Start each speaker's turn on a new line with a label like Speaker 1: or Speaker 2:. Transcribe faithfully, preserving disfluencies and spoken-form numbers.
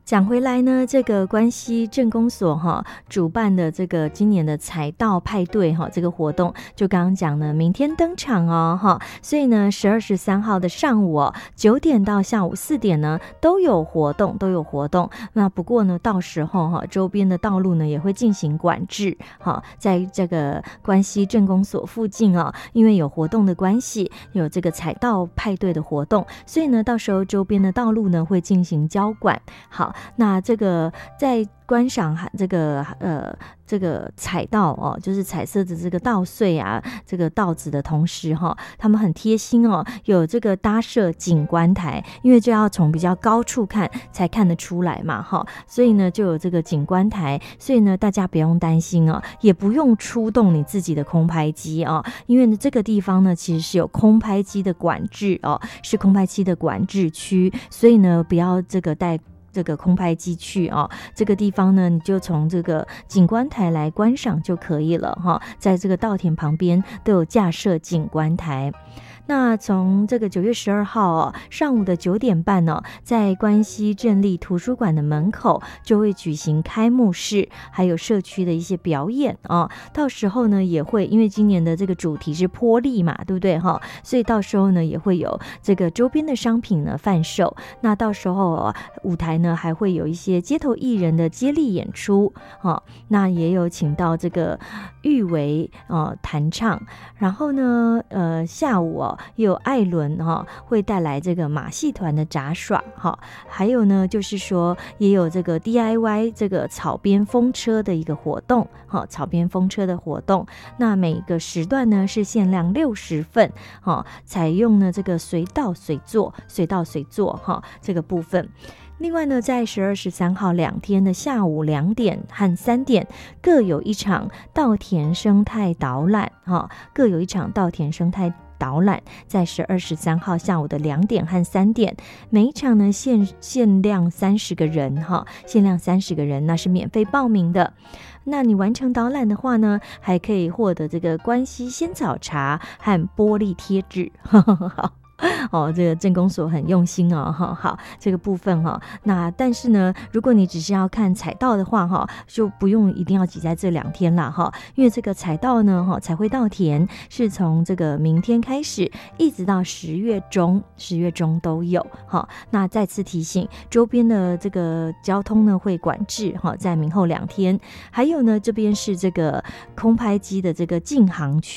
Speaker 1: 讲回来呢，这个关西镇公所哈主办的这个今年的彩道派对哈这个活动，就刚刚讲呢，明天登场哦哈，所以呢十二十三号的上午哦九点到下午四点呢都有活动都有活动。那不过呢到时候哈周边的道路呢也会进行管制哈，在这个关西镇公所附近啊、哦，因为有活动的关系，有这个彩道派对的活动，所以呢到时候周边的道路呢会进行交管。好，那这个在观赏这个呃这个彩道哦，就是彩色的这个稻穗啊，这个稻子的同时哈、哦，他们很贴心哦，有这个搭设景观台，因为就要从比较高处看才看得出来嘛哈、哦，所以呢就有这个景观台，所以呢大家不用担心哦，也不用出动你自己的空拍机哦，因为呢这个地方呢其实是有空拍机的管制哦，是空拍机的管制区，所以呢不要这个带这个空拍机去哦，这个地方呢，你就从这个景观台来观赏就可以了哈、哦。在这个稻田旁边都有架设景观台。那从这个九月十二号哦，上午的九点半哦，在关西镇立图书馆的门口就会举行开幕式，还有社区的一些表演哦。到时候呢，也会因为今年的这个主题是波力嘛，对不对哈、哦？所以到时候呢，也会有这个周边的商品呢贩售。那到时候、哦、舞台呢还会有一些街头艺人的接力演出哦。那也有请到这个玉维哦弹唱，然后呢，呃下午哦。也有艾伦哈、哦、会带来这个马戏团的杂耍哈、哦，还有呢就是说也有这个 D I Y 这个草编风车的一个活动哈、哦，草编风车的活动。那每个时段呢是限量六十份哈、哦，采用呢这个随到随做，随到随做哈、哦、这个部分。另外呢，在十二、十三号两天的下午两点和三点，各有一场稻田生态导览哈、哦，各有一场稻田生态导览，在十二、十三号下午的两点和三点，每一场呢限限量三十个人哈，限量三十个人，那是免费报名的。那你完成导览的话呢，还可以获得这个关西仙草茶和玻璃贴纸。好。哦，这个镇公所很用心哦，哈，好，这个部分哈、哦，那但是呢，如果你只是要看彩道的话哈，就不用一定要挤在这两天啦哈，因为这个彩道呢哈，彩绘稻田是从这个明天开始，一直到十月中，十月中都有哈。那再次提醒，周边的这个交通呢会管制哈，在明后两天，还有呢这边是这个空拍机的这个禁航区。